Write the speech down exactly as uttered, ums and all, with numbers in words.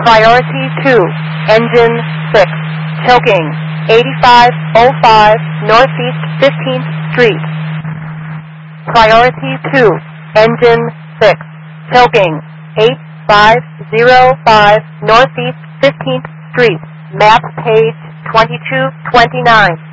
Priority two, engine six, choking, eighty-five oh five Northeast fifteenth Street. Priority two, engine six, choking, eight five oh five Northeast fifteenth Street, map page twenty-two twenty-nine.